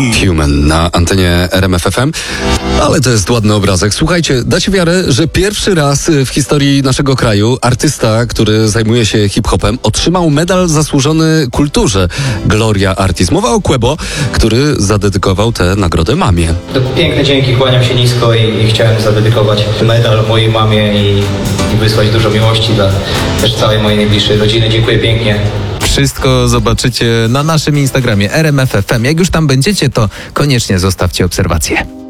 Human na antenie RMF FM. Ale to jest ładny obrazek. Słuchajcie, dacie wiarę, że pierwszy raz w historii naszego kraju artysta, który zajmuje się hip-hopem, otrzymał medal zasłużony kulturze Gloria Artis. Mowa o Quebo, który zadedykował tę nagrodę mamie. To piękne dzięki, kłaniam się nisko i chciałem zadedykować medal mojej mamie i wysłać dużo miłości dla też całej mojej najbliższej rodziny. Dziękuję pięknie. Wszystko zobaczycie na naszym Instagramie RMF FM. Jak już tam będziecie, to koniecznie zostawcie obserwację.